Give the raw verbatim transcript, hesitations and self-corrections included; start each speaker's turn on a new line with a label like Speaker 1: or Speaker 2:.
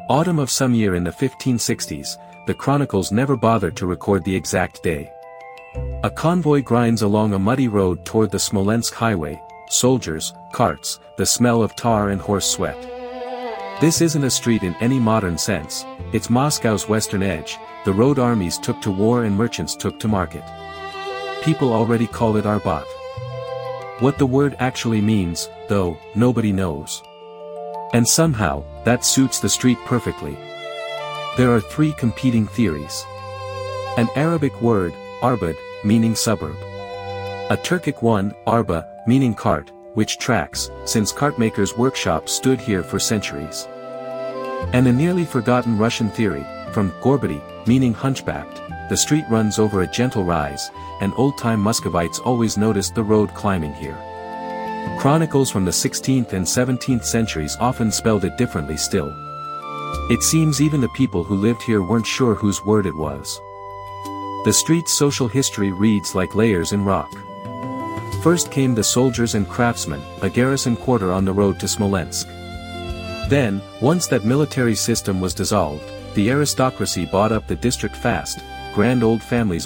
Speaker 1: Autumn of some year in the fifteen sixties, the chronicles never bothered to record the exact day. A convoy grinds along a muddy road toward the Smolensk highway, soldiers, carts, the smell of tar and horse sweat. This isn't a street in any modern sense, it's Moscow's western edge, the road armies took to war and merchants took to market. People already call it Arbat. What the word actually means, though, nobody knows. And somehow, that suits the street perfectly. There are three competing theories. An Arabic word, Arbad, meaning suburb. A Turkic one, Arba, meaning cart, which tracks, since cartmakers' workshops stood here for centuries. And a nearly forgotten Russian theory, from Gorbady, meaning hunchbacked, the street runs over a gentle rise, and old-time Muscovites always noticed the road climbing here. Chronicles from the sixteenth and seventeenth centuries often spelled it differently still. It seems even the people who lived here weren't sure whose word it was. The street's social history reads like layers in rock. First came the soldiers and craftsmen, a garrison quarter on the road to Smolensk. Then, once that military system was dissolved, the aristocracy bought up the district fast, grand old families